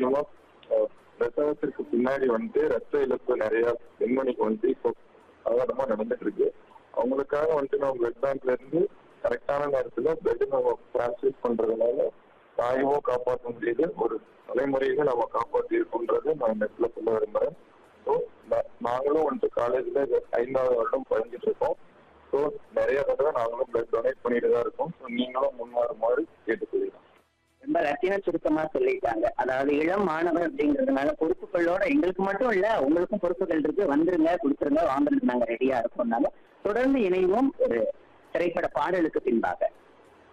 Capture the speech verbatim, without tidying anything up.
முக்கியமா பிரசவத்திற்கு பின்னாடி வந்துட்டு ரத்த இழப்பு நிறைய பெண்மணிக்கு வந்துட்டு இப்போ சாதாரணமா நடந்துட்டு இருக்கு. அவங்களுக்காக வந்துட்டு நம்ம பிளட் பேங்க்ல இருந்து கரெக்டான நேரத்துல பிளட் நம்ம டிரான்ஸ்ஃபியூஸ் பண்றதுனால தாயவும் காப்பாற்ற முடியுது, ஒரு தலைமுறைகளை நம்ம காப்பாற்றி இருக்கோன்றது நான் நெட்ல சொல்ல விரும்புறேன். ஸோ நாங்களும் வந்துட்டு காலேஜ்ல ஐந்தாவது வருடம் பதிஞ்சிட்டு இருக்கோம். ஸோ நிறைய தடவை நாங்களும் பிளட் டொனேட் பண்ணிட்டு தான் இருக்கோம். ஸோ நீங்களும் முன்வருமாறு கேட்டுக்கொள்ளலாம். ரொம்ப ரத்தின சுருக்கமா சொல்லிட்டாங்க. அதாவது இளம் மாணவர் அப்படிங்கிறதுனால பொறுப்புகளோட எங்களுக்கு மட்டும் இல்ல, உங்களுக்கும் பொறுப்புகள் இருக்கு, வந்துருங்க, கொடுத்துருங்க, வாங்குறதுக்கு நாங்க ரெடியா இருக்கோம்னால தொடர்ந்து இணைவோம் ஒரு திரைப்பட பாடலுக்கு பின்பாக.